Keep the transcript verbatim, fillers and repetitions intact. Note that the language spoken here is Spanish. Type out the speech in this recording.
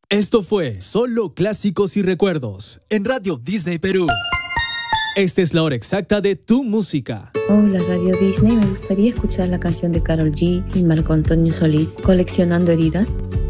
Esto fue Solo Clásicos y Recuerdos en Radio Disney Perú. Esta es la hora exacta de tu música. Hola Radio Disney, me gustaría escuchar la canción de Karol G y Marco Antonio Solís, Coleccionando Heridas.